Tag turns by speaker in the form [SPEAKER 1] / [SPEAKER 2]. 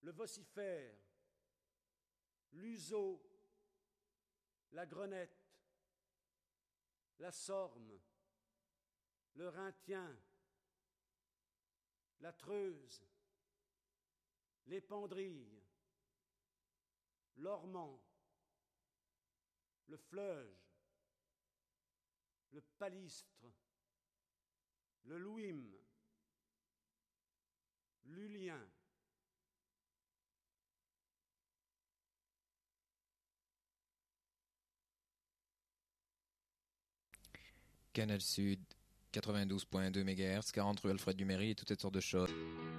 [SPEAKER 1] le vocifère, l'useau, la grenette, la sorme, le rintien, la treuse, l'épandrille, l'orment, le fleuge, le palistre, le louim, l'ulien.
[SPEAKER 2] Canal Sud, 92.2 MHz, 40 rue Alfred Duméry et toutes sortes de choses.